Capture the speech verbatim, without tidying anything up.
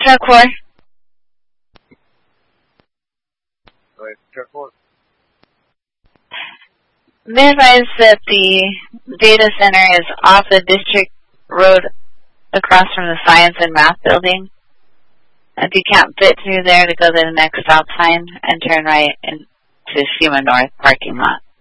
Truck four. Right, truck four. Be advised that the data center is off the district road across from the science and math building. If you can't fit through there, to go to the next stop sign and turn right into Shima North parking lot.